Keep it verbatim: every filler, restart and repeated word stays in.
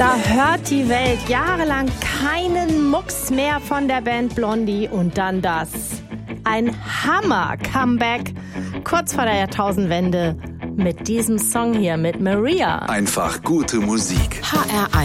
Da hört die Welt jahrelang keinen Mucks mehr von der Band Blondie und dann das. Ein Hammer-Comeback kurz vor der Jahrtausendwende mit diesem Song hier mit Maria. Einfach gute Musik. H R eins